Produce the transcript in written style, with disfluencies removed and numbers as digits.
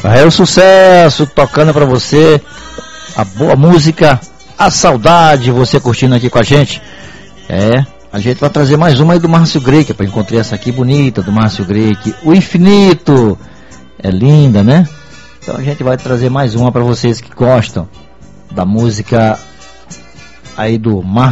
É o sucesso tocando pra você, a boa música, a saudade, você curtindo aqui com a gente. A gente vai trazer mais uma aí do Márcio Greik, eu encontrei essa aqui bonita do Márcio Greik, O Infinito, é linda, né? Então a gente vai trazer mais uma pra vocês que gostam da música aí do Márcio